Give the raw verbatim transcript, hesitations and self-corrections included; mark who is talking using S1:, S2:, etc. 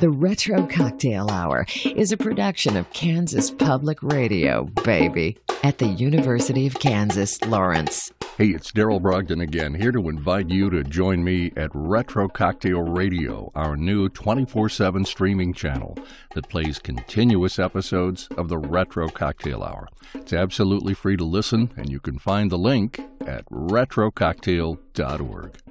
S1: The Retro Cocktail Hour is a production of Kansas Public Radio, baby, at the University of Kansas, Lawrence.
S2: Hey, it's Daryl Brogdon again, here to invite you to join me at Retro Cocktail Radio, our new twenty-four seven streaming channel that plays continuous episodes of the Retro Cocktail Hour. It's absolutely free to listen, and you can find the link at retro cocktail dot org.